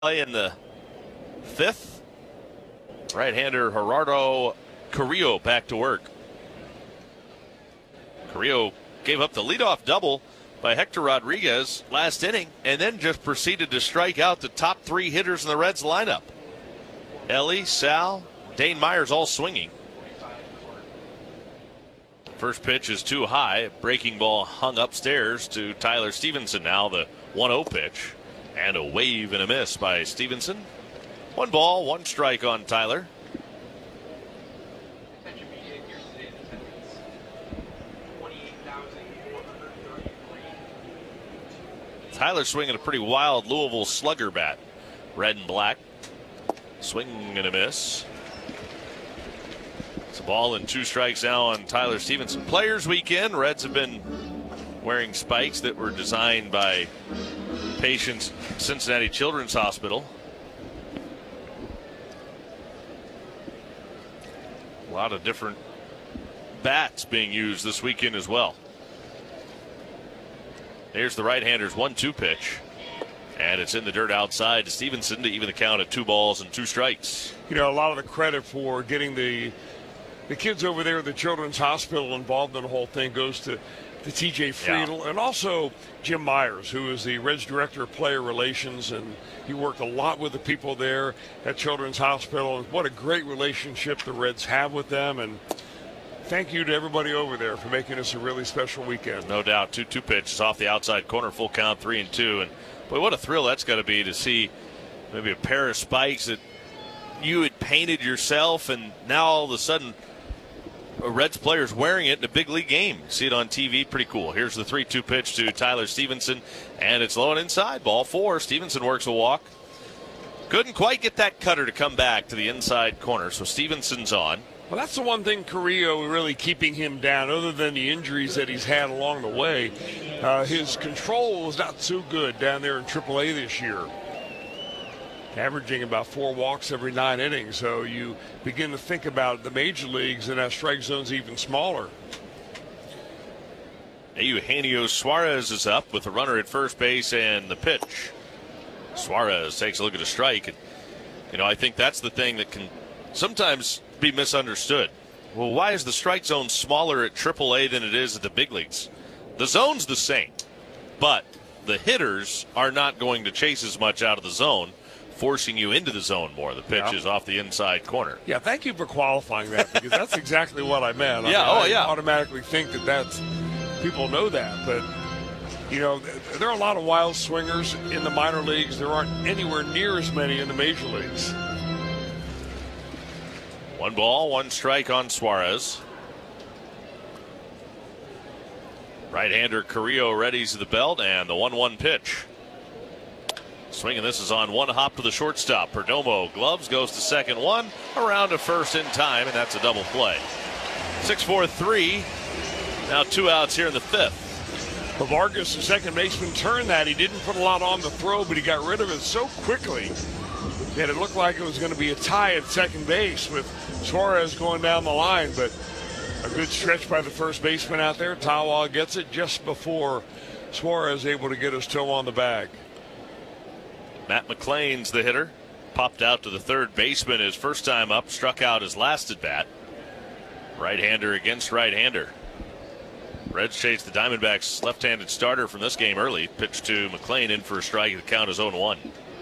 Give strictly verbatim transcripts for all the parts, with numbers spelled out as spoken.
In the fifth, right-hander Gerardo Carrillo back to work. Carrillo gave up the leadoff double by Hector Rodriguez last inning and then just proceeded to strike out the top three hitters in the Reds lineup. Ellie, Sal, Dane Myers all swinging. First pitch is too high. Breaking ball hung upstairs to Tyler Stevenson. Now the one oh pitch. And a wave and a miss by Stevenson. One ball, one strike on Tyler. Tyler swinging a pretty wild Louisville slugger bat. Red and black. Swing and a miss. It's a ball and two strikes now on Tyler Stevenson. Players weekend. Reds have been wearing spikes that were designed by patients at Cincinnati Children's Hospital. A lot of different bats being used this weekend as well. Here's the right-hander's one two pitch. And it's in the dirt outside to Stevenson to even the count at two balls and two strikes. You know, a lot of the credit for getting the the kids over there at the Children's Hospital involved in the whole thing goes to to T J Friedel, yeah. And also Jim Myers, who is the Reds Director of Player Relations, and he worked a lot with the people there at Children's Hospital. What a great relationship the Reds have with them, and thank you to everybody over there for making this a really special weekend. No doubt. two two pitches off the outside corner, full count, three and two, and boy, what a thrill that's got to be to see maybe a pair of spikes that you had painted yourself, and now all of a sudden a Reds player's wearing it in a big league game. See it on T V, pretty cool. Here's the three two pitch to Tyler Stevenson, and it's low and inside. Ball four. Stevenson works a walk. Couldn't quite get that cutter to come back to the inside corner, so Stevenson's on. Well, that's the one thing Carrillo really keeping him down, other than the injuries that he's had along the way. Uh, his control was not so good down there in triple A this year, averaging about four walks every nine innings. So you begin to think about the major leagues, and that strike zone's even smaller. Eugenio Suarez is up with a runner at first base and the pitch. Suarez takes a look at a strike. And, you know, I think that's the thing that can sometimes be misunderstood. Well, why is the strike zone smaller at triple A than it is at the big leagues? The zone's the same, but the hitters are not going to chase as much out of the zone, forcing you into the zone more. The pitch yeah. is off the inside corner. Yeah, thank you for qualifying that, because that's exactly what I meant. Yeah, I mean, oh I yeah. automatically think that that's, people know that, but you know, there are a lot of wild swingers in the minor leagues. There aren't anywhere near as many in the major leagues. One ball, one strike on Suarez. Right-hander Carrillo readies the belt, and the one one pitch. Swinging, this is on one hop to the shortstop. Perdomo gloves, goes to second one, around to first in time, and that's a double play. six four three, now two outs here in the fifth. Well, Vargas, the second baseman, turned that. He didn't put a lot on the throw, but he got rid of it so quickly that it looked like it was going to be a tie at second base with Suarez going down the line, but a good stretch by the first baseman out there. Tawa gets it just before Suarez able to get his toe on the bag. Matt McLean's the hitter. Popped out to the third baseman his first time up, struck out his last at bat. Right-hander against right-hander. Reds chase the Diamondbacks' left-handed starter from this game early. Pitch to McLean in for a strike. The count is oh one.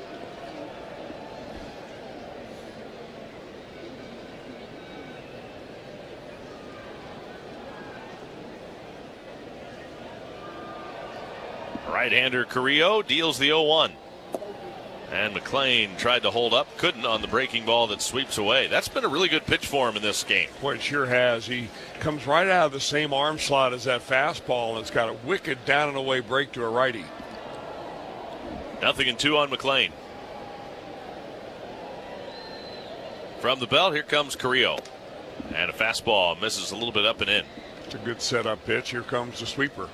Right-hander Carrillo deals the oh one. And McLean tried to hold up, couldn't on the breaking ball that sweeps away. That's been a really good pitch for him in this game. Boy, it sure has. He comes right out of the same arm slot as that fastball, and it's got a wicked down and away break to a righty. Nothing in two on McLean. From the belt, here comes Carrillo. And a fastball misses a little bit up and in. It's a good setup pitch. Here comes the sweeper.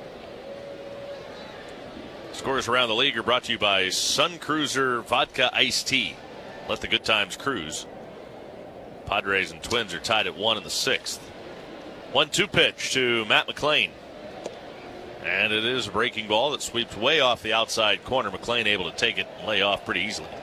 Scores around the league are brought to you by Sun Cruiser Vodka Iced Tea. Let the good times cruise. Padres and Twins are tied at one in the sixth. one two pitch to Matt McLean. And it is a breaking ball that sweeps way off the outside corner. McLean able to take it and lay off pretty easily.